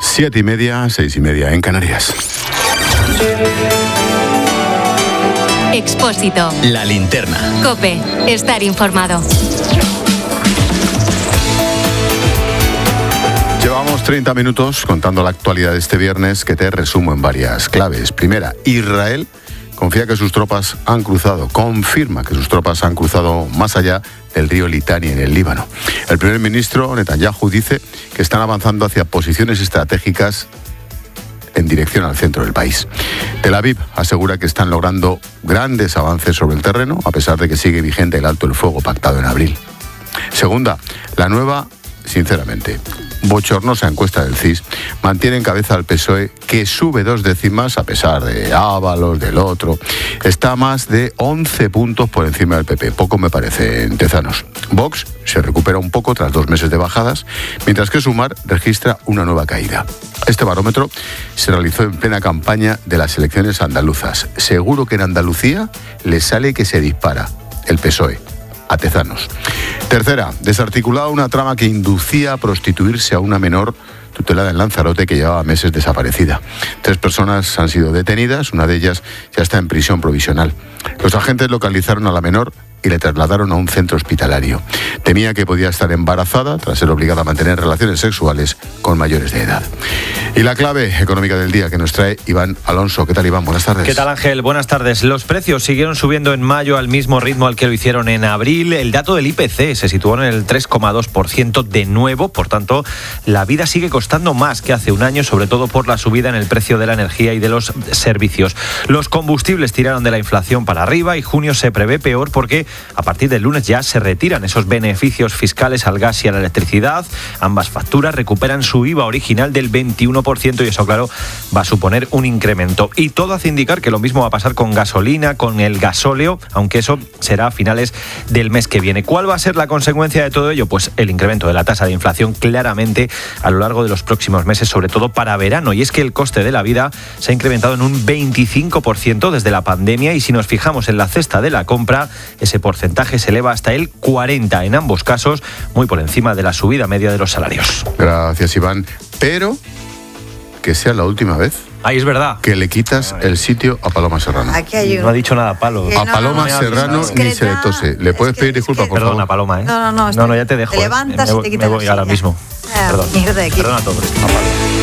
7:30, 6:30 en Canarias. Expósito. La linterna. COPE. Estar informado. Llevamos 30 minutos contando la actualidad de este viernes, que te resumo en varias claves. Primera, Israel confirma que sus tropas han cruzado más allá del río Litani en el Líbano. El primer ministro Netanyahu dice que están avanzando hacia posiciones estratégicas en dirección al centro del país. Tel Aviv asegura que están logrando grandes avances sobre el terreno, a pesar de que sigue vigente el alto el fuego pactado en abril. Segunda, la nueva, sinceramente, bochornosa encuesta del CIS mantiene en cabeza al PSOE, que sube 2 décimas a pesar de Ábalos, del otro. Está a más de 11 puntos por encima del PP. Poco me parece en Tezanos. Vox se recupera un poco tras 2 meses de bajadas, mientras que Sumar registra una nueva caída. Este barómetro se realizó en plena campaña de las elecciones andaluzas. Seguro que en Andalucía le sale que se dispara el PSOE. A Tezanos. Tercera, desarticulada una trama que inducía a prostituirse a una menor tutelada en Lanzarote que llevaba meses desaparecida. 3 personas han sido detenidas, una de ellas ya está en prisión provisional. Los agentes localizaron a la menor y le trasladaron a un centro hospitalario. Temía que podía estar embarazada tras ser obligada a mantener relaciones sexuales con mayores de edad. Y la clave económica del día que nos trae Iván Alonso. ¿Qué tal, Iván? Buenas tardes. ¿Qué tal, Ángel? Buenas tardes. Los precios siguieron subiendo en mayo al mismo ritmo al que lo hicieron en abril. El dato del IPC se situó en el 3,2% de nuevo. Por tanto, la vida sigue costando más que hace un año, sobre todo por la subida en el precio de la energía y de los servicios. Los combustibles tiraron de la inflación para arriba y junio se prevé peor porque a partir del lunes ya se retiran esos beneficios fiscales al gas y a la electricidad. Ambas facturas recuperan su IVA original del 21% y eso, claro, va a suponer un incremento. Y todo hace indicar que lo mismo va a pasar con gasolina, con el gasóleo, aunque eso será a finales del mes que viene. ¿Cuál va a ser la consecuencia de todo ello? Pues el incremento de la tasa de inflación claramente a lo largo de los próximos meses, sobre todo para verano. Y es que el coste de la vida se ha incrementado en un 25% desde la pandemia y si nos fijamos en la cesta de la compra, ese porcentaje se eleva hasta el 40%, en ambos casos muy por encima de la subida media de los salarios. Gracias, Iván. Pero que sea la última vez. Ahí es verdad. Que le quitas el sitio a Paloma Serrano. Aquí hay No ha dicho nada, Palo. A Paloma Serrano ni se le tose. ¿Le puedes pedir disculpas, por favor? Perdona, Paloma, ¿eh? No, No, ya te dejo. Te levantas y te quitas me voy la ahora silla. mismo. Perdón. Mierda de aquí. Perdona a todos.